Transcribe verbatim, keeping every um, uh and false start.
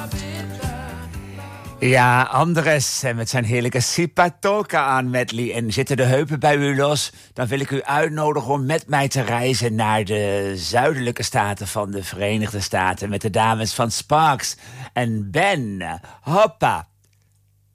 Ja, Andres, met zijn heerlijke Sipatoka aan medley. En zitten de heupen bij u los, dan wil ik u uitnodigen om met mij te reizen naar de zuidelijke staten van de Verenigde Staten met de dames van Sparks en Ben. Hoppa!